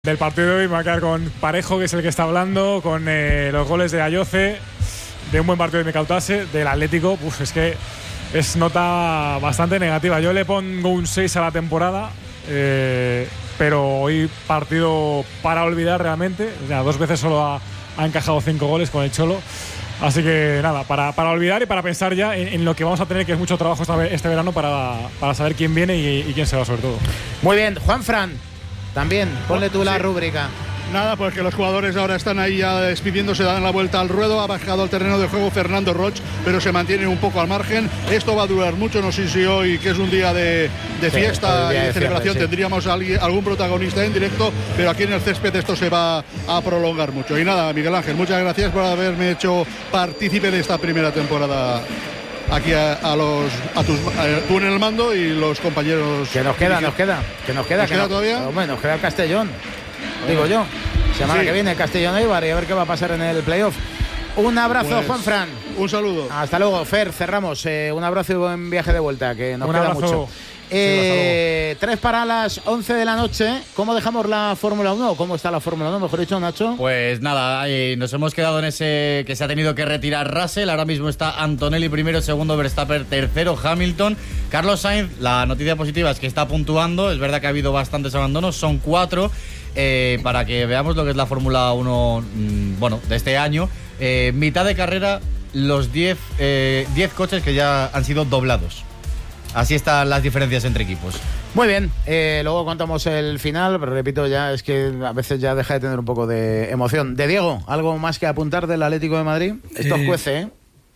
Del partido de hoy me voy a quedar con Parejo, que es el que está hablando, con los goles de Ayoce, de un buen partido de Micautase, del Atlético. Es que es nota bastante negativa. Yo le pongo un 6 a la temporada, pero hoy partido para olvidar realmente. O sea, 2 veces solo ha encajado 5 goles con el Cholo. Así que nada, para olvidar y para pensar ya en lo que vamos a tener, que es mucho trabajo este verano para saber quién viene y quién se va, sobre todo. Muy bien, Juanfran, también, ponle tú la rúbrica. Nada, pues que los jugadores ahora están ahí ya despidiéndose, dan la vuelta al ruedo. Ha bajado al terreno de juego Fernando Roig, pero se mantiene un poco al margen. Esto va a durar mucho, no sé si hoy, que es un día de fiesta y de celebración, tendríamos algún protagonista en directo, pero aquí en el césped esto se va a prolongar mucho. Y nada, Miguel Ángel, muchas gracias por haberme hecho partícipe de esta primera temporada. Aquí tú en el mando y los compañeros. Que nos queda todavía. Hombre, nos queda el Castellón, digo yo. Semana que viene Castellón Eibar, y a ver qué va a pasar en el playoff. Un abrazo, pues, Juanfran. Un saludo. Hasta luego, Fer, cerramos. Un abrazo y buen viaje de vuelta, que nos queda mucho. 3 para las 11 de la noche. ¿Cómo dejamos la Fórmula 1? ¿Cómo está la Fórmula 1, mejor dicho, Nacho? Pues nada, nos hemos quedado en ese que se ha tenido que retirar Russell. Ahora mismo está Antonelli primero, segundo Verstappen, tercero Hamilton. Carlos Sainz, la noticia positiva es que está puntuando. Es verdad que ha habido bastantes abandonos, son 4. Para que veamos lo que es la Fórmula 1 de este año. Mitad de carrera, los 10 coches que ya han sido doblados. Así están las diferencias entre equipos. Muy bien, luego contamos el final, pero repito, ya es que a veces ya deja de tener un poco de emoción. De Diego, ¿algo más que apuntar del Atlético de Madrid? Esto juece, ¿eh?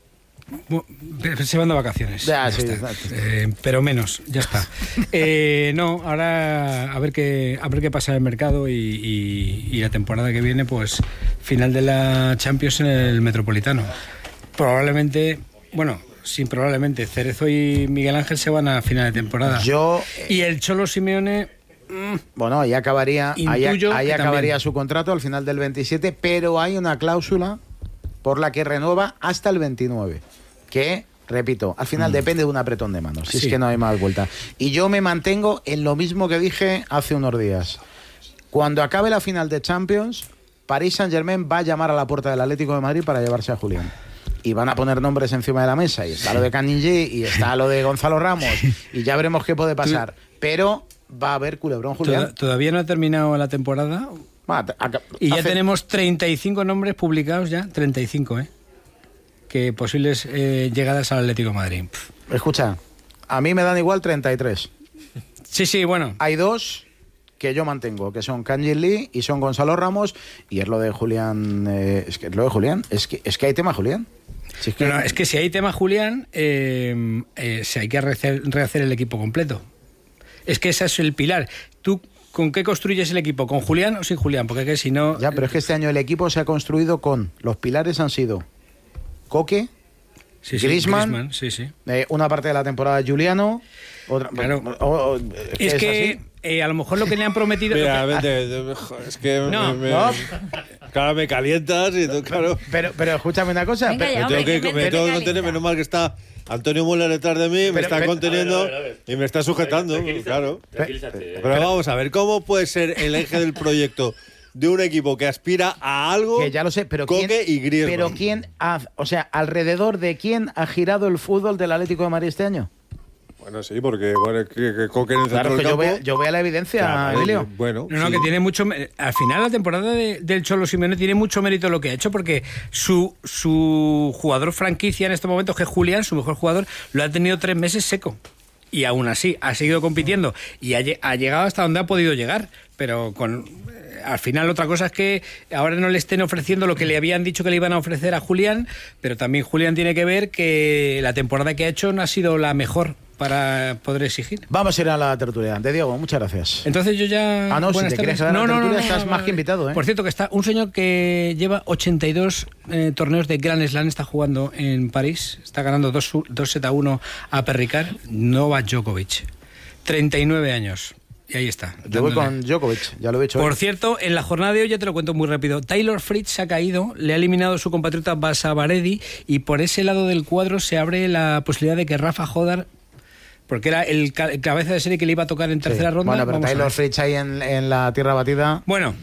Se van de vacaciones. Ya sí, pero menos, ya está. No, ahora a ver qué pasa en el mercado y la temporada que viene, pues final de la Champions en el Metropolitano. Probablemente, probablemente Cerezo y Miguel Ángel se van a final de temporada. Y el Cholo Simeone, ahí acabaría su contrato al final del 27, pero hay una cláusula por la que renueva hasta el 29, que, repito, al final depende de un apretón de manos, si es que no hay más vuelta. Y yo me mantengo en lo mismo que dije hace unos días. Cuando acabe la final de Champions, Paris Saint-Germain va a llamar a la puerta del Atlético de Madrid para llevarse a Julián. Y van a poner nombres encima de la mesa, y está lo de Canigé y está lo de Gonzalo Ramos, y ya veremos qué puede pasar. Pero va a haber culebrón, Julián. Todavía no ha terminado la temporada. Y ya tenemos 35 nombres publicados ya, 35, que posibles llegadas al Atlético de Madrid. Escucha, a mí me dan igual 33. Sí, bueno. Hay 2 que yo mantengo, que son Kanji Lee y son Gonzalo Ramos, y es lo de Julián. Es que hay tema, Julián. Es que si hay tema, Julián, si hay que rehacer el equipo completo. Es que ese es el pilar. Tú, ¿con qué construyes el equipo? ¿Con Julián o sin Julián? Porque que si no... Ya, pero es que este año el equipo se ha construido con... Los pilares han sido Coque, Griezmann, una parte de la temporada Juliano, otra... Claro. Es que a lo mejor lo que le han prometido... Mira, es que claro, me calientas y tú, claro... Pero escúchame una cosa... Me tengo que contener, menos mal que está Antonio Müller detrás de mí, me está conteniendo y me está sujetando, claro. Pero vamos a ver, ¿cómo puede ser el eje del proyecto de un equipo que aspira a algo? Que ya lo sé, pero Coque y Griezmann. Pero alrededor de quién ha girado el fútbol del Atlético de Madrid este año. Bueno, sí, porque que Coque en el centro del campo... Yo veo la evidencia, Emilio. Que tiene mucho... Al final, la temporada del Cholo Simeone tiene mucho mérito lo que ha hecho, porque su jugador franquicia en estos momentos, que es Julián, su mejor jugador, lo ha tenido 3 meses seco. Y aún así ha seguido compitiendo y ha llegado hasta donde ha podido llegar, pero al final otra cosa es que ahora no le estén ofreciendo lo que le habían dicho que le iban a ofrecer a Julián, pero también Julián tiene que ver que la temporada que ha hecho no ha sido la mejor para poder exigir. Vamos a ir a la tertulia de Diego, muchas gracias. Entonces yo ya... si te quieres quedar a la tertulia estás más que invitado, Por cierto, que está un señor que lleva 82 torneos de Grand Slam, está jugando en París, está ganando 2-1 a Perricard, Novak Djokovic, 39 años. Y ahí está. Yo voy con Djokovic, ya lo he dicho. Por cierto, en la jornada de hoy, ya te lo cuento muy rápido, Taylor Fritz se ha caído, le ha eliminado su compatriota Basavaredi, y por ese lado del cuadro se abre la posibilidad de que Rafa Jodar porque era el cabeza de serie que le iba a tocar en tercera ronda. Bueno, pero Taylor Fritz ahí en la tierra batida. Bueno,